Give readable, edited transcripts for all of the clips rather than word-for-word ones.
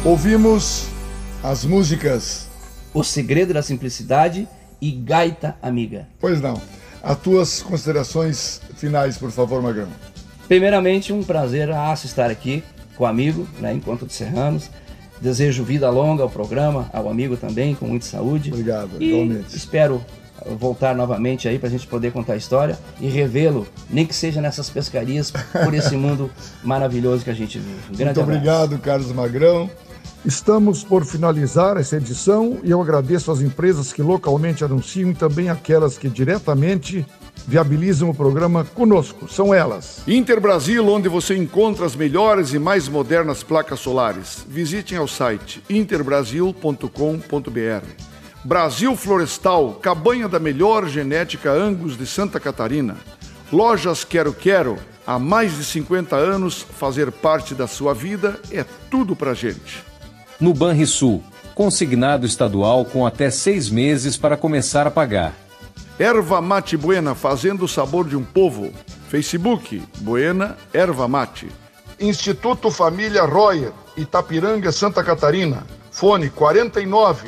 Ouvimos as músicas O Segredo da Simplicidade e Gaita Amiga. Pois não. As tuas considerações finais, por favor, Magrão. Primeiramente, um prazer estar aqui com o amigo, Encontro de Serranos. Desejo vida longa ao programa, ao amigo também, com muita saúde. Obrigado, e igualmente. Espero voltar novamente aí para a gente poder contar a história e revê-lo, nem que seja nessas pescarias, por esse mundo maravilhoso que a gente vive. Um grande Muito obrigado, Carlos Magrão. Estamos por finalizar essa edição e eu agradeço às empresas que localmente anunciam e também aquelas que diretamente viabilizam o programa conosco. São elas: Interbrasil, onde você encontra as melhores e mais modernas placas solares. Visitem ao site interbrasil.com.br. Brasil Florestal, cabanha da melhor genética Angus de Santa Catarina. Lojas Quero Quero, há mais de 50 anos, fazer parte da sua vida é tudo pra gente. No Banrisul, consignado estadual com até 6 meses para começar a pagar. Erva Mate Buena, fazendo o sabor de um povo. Facebook, Buena Erva Mate. Instituto Família Royer, Itapiranga, Santa Catarina. Fone 49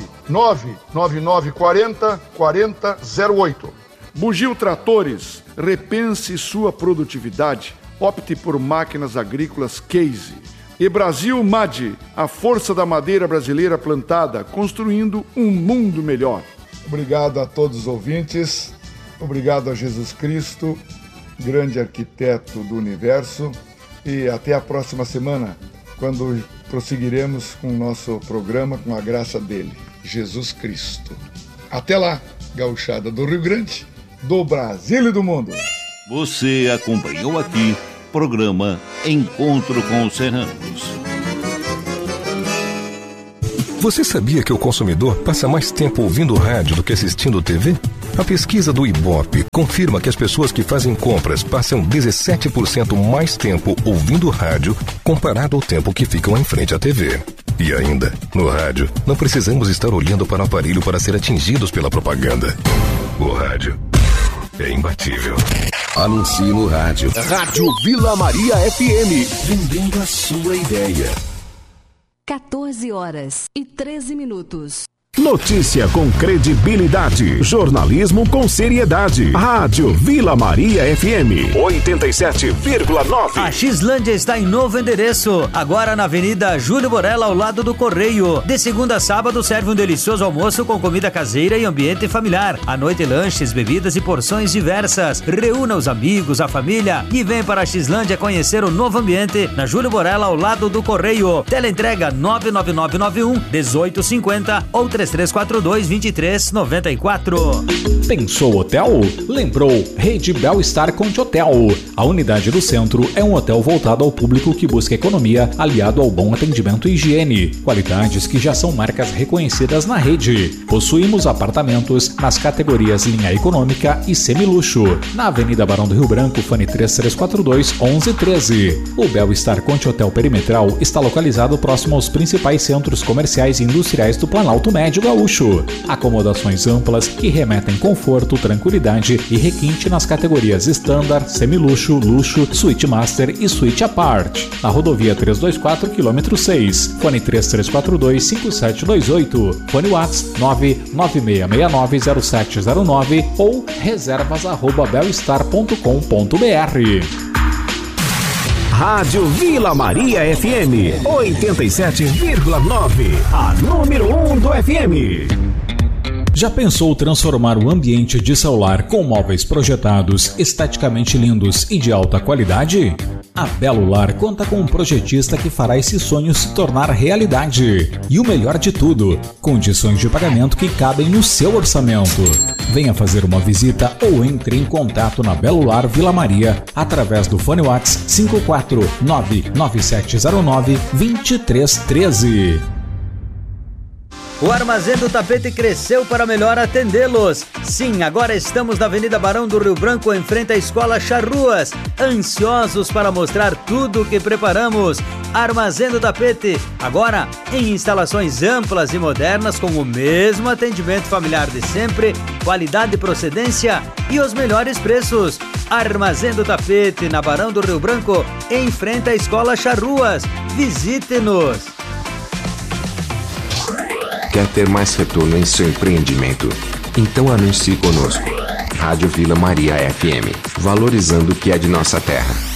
99940 4008. Bugio Tratores, repense sua produtividade. Opte por máquinas agrícolas Case. E Brasil MAD, a força da madeira brasileira plantada, construindo um mundo melhor. Obrigado a todos os ouvintes, obrigado a Jesus Cristo, grande arquiteto do universo, e até a próxima semana, quando prosseguiremos com o nosso programa com a graça dele, Jesus Cristo. Até lá, gauchada do Rio Grande, do Brasil e do mundo. Você acompanhou aqui programa Encontro com os Serranos. Você sabia que o consumidor passa mais tempo ouvindo rádio do que assistindo TV? A pesquisa do Ibope confirma que as pessoas que fazem compras passam 17% mais tempo ouvindo rádio comparado ao tempo que ficam em frente à TV. E ainda, no rádio, não precisamos estar olhando para o aparelho para ser atingidos pela propaganda. O rádio é imbatível. Anuncie no rádio. Rádio Vila Maria FM. Vendendo a sua ideia. 14h13. Notícia com credibilidade. Jornalismo com seriedade. Rádio Vila Maria FM 87,9. A Xlândia está em novo endereço. Agora na Avenida Júlio Borella, ao lado do Correio. De segunda a sábado serve um delicioso almoço com comida caseira e ambiente familiar. À noite, lanches, bebidas e porções diversas. Reúna os amigos, a família e vem para a Xlândia conhecer o novo ambiente na Júlio Borella, ao lado do Correio. Teleentrega 99991 1850 ou 3342-2394. Pensou hotel? Lembrou Rede Bel-Estar Conte Hotel. A unidade do centro é um hotel voltado ao público que busca economia, aliado ao bom atendimento e higiene. Qualidades que já são marcas reconhecidas na rede. Possuímos apartamentos nas categorias linha econômica e semiluxo. Na Avenida Barão do Rio Branco, fone 3342-1113. O Bel-Estar Conte Hotel Perimetral está localizado próximo aos principais centros comerciais e industriais do Planalto Médio Gaúcho. Acomodações amplas que remetem conforto, tranquilidade e requinte nas categorias Standard, Semiluxo, Luxo, Suite Master e Suite Apart. Na rodovia 324, km 6. Fone 3342-5728. Fone WhatsApp 996690709 ou reservas@belstar.com.br. Rádio Vila Maria FM 87,9. A número 1 do FM. Já pensou transformar o ambiente de celular com móveis projetados, esteticamente lindos e de alta qualidade? A Belo Lar conta com um projetista que fará esse sonho se tornar realidade. E o melhor de tudo, condições de pagamento que cabem no seu orçamento. Venha fazer uma visita ou entre em contato na Belo Lar Vila Maria através do fone WhatsApp 54997092313. O Armazém do Tapete cresceu para melhor atendê-los. Sim, agora estamos na Avenida Barão do Rio Branco, em frente à Escola Charruas, ansiosos para mostrar tudo o que preparamos. Armazém do Tapete, agora em instalações amplas e modernas, com o mesmo atendimento familiar de sempre, qualidade e procedência e os melhores preços. Armazém do Tapete, na Barão do Rio Branco, em frente à Escola Charruas. Visite-nos. Quer ter mais retorno em seu empreendimento? Então anuncie conosco. Rádio Vila Maria FM, valorizando o que é de nossa terra.